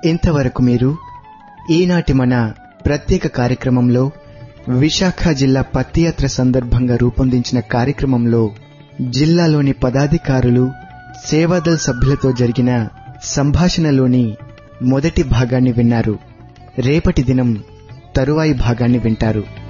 ఇంతవరకు మీరు ఈనాటి మన ప్రత్యేక కార్యక్రమంలో విశాఖ జిల్లా పత్తి యాత్ర సందర్భంగా రూపొందించిన కార్యక్రమంలో జిల్లాలోని పదాధికారులు, సేవాదళ్ సభ్యులతో జరిగిన సంభాషణలోని మొదటి భాగాన్ని విన్నారు. రేపటి దినం తరువాయి భాగాన్ని వింటారు.